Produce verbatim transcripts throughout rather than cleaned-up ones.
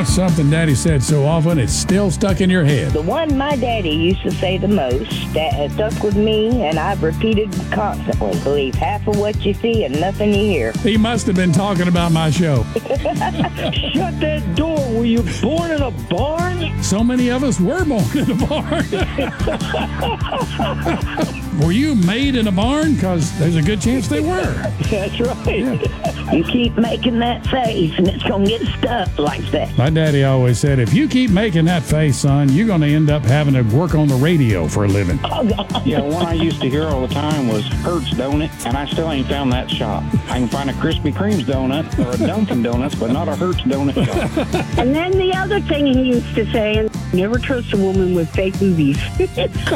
What's something Daddy said so often it's still stuck in your head? The one my daddy used to say the most that has stuck with me, and I've repeated constantly: believe half of what you see and nothing you hear. He must have been talking about my show. Shut that door. Were you born in a barn? So many of us were born in a barn. Were you made in a barn? Because there's a good chance they were. That's right. Yeah. You keep making that face, and it's going to get stuck like that. My daddy always said, if you keep making that face, son, you're going to end up having to work on the radio for a living. Oh, God. Yeah, one I used to hear all the time was Hertz Donut, and I still ain't found that shop. I can find a Krispy Kreme's donut or a Dunkin' Donuts, but not a Hertz Donut shop. And then the other thing he used to say, never trust a woman with fake boobies. B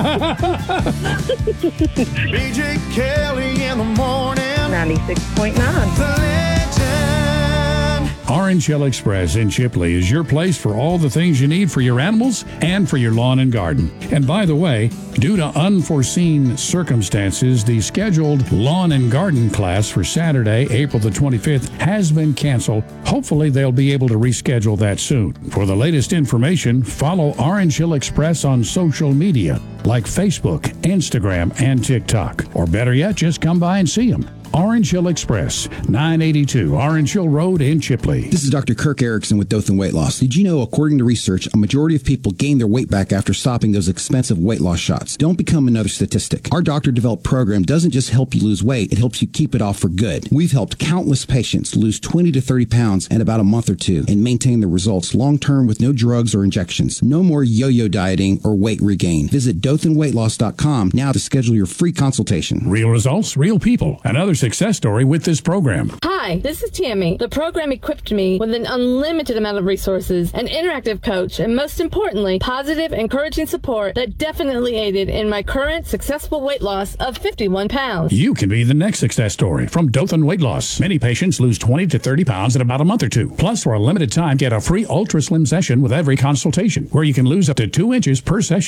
J Kelly in the morning. ninety-six point nine. The legend. Orange Hill Express in Chipley is your place for all the things you need for your animals and for your lawn and garden. And by the way, due to unforeseen circumstances, the scheduled lawn and garden class for Saturday, April the twenty-fifth, has been canceled. Hopefully, they'll be able to reschedule that soon. For the latest information, follow Orange Hill Express on social media like Facebook, Instagram, and TikTok. Or better yet, just come by and see them. Orange Hill Express, nine eighty-two Orange Hill Road in Chipley. This is Doctor Kirk Erickson with Dothan Weight Loss. Did you know, according to research, a majority of people gain their weight back after stopping those expensive weight loss shots? Don't become another statistic. Our doctor-developed program doesn't just help you lose weight, it helps you keep it off for good. We've helped countless patients lose twenty to thirty pounds in about a month or two and maintain the results long-term with no drugs or injections. No more yo-yo dieting or weight regain. Visit Dothan Weight Loss dot com now to schedule your free consultation. Real results, real people. Another success story with this program. Hi, this is Tammy. The program equipped me with an unlimited amount of resources, an interactive coach, and most importantly, positive, encouraging support that definitely aided in my current successful weight loss of fifty-one pounds. You can be the next success story from Dothan Weight Loss. Many patients lose twenty to thirty pounds in about a month or two. Plus, for a limited time, get a free Ultra Slim session with every consultation, where you can lose up to two inches per session.